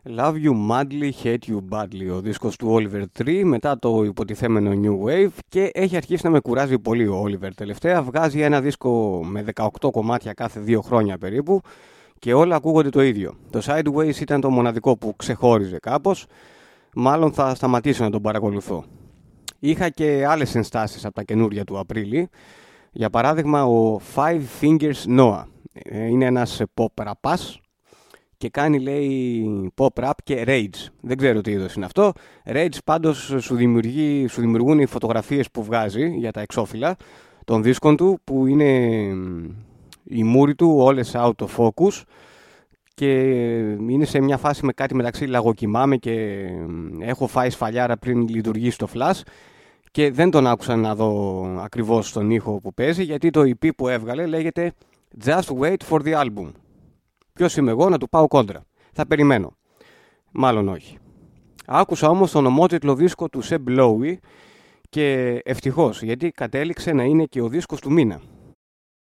Love You Madly, Hate You Badly, ο δίσκος του Oliver Tree μετά το υποτιθέμενο New Wave, και έχει αρχίσει να με κουράζει πολύ ο Oliver τελευταία. Βγάζει ένα δίσκο με 18 κομμάτια κάθε 2 χρόνια περίπου και όλα ακούγονται το ίδιο. Το Sideways ήταν το μοναδικό που ξεχώριζε κάπως, μάλλον θα σταματήσω να τον παρακολουθώ. Είχα και άλλες ενστάσεις από τα καινούρια του Απρίλη. Για παράδειγμα, ο Five Fingers Noah είναι ένας pop rapάς και κάνει, λέει, pop rap και rage. Δεν ξέρω τι είδος είναι αυτό. Rage πάντως σου δημιουργούν οι φωτογραφίες που βγάζει για τα εξώφυλλα των δίσκων του, που είναι η μούρη του όλες out of focus και είναι σε μια φάση με κάτι μεταξύ λαγοκοιμάμαι και έχω φάει σφαλιάρα πριν λειτουργήσει το flash, και δεν τον άκουσα να δω ακριβώς τον ήχο που παίζει, γιατί το EP που έβγαλε λέγεται Just Wait for the Album. Ποιος είμαι εγώ να του πάω κόντρα? Θα περιμένω. Μάλλον όχι. Άκουσα όμως τον ομότιτλο δίσκο του Seb Lowy και ευτυχώς, γιατί κατέληξε να είναι και ο δίσκος του μήνα.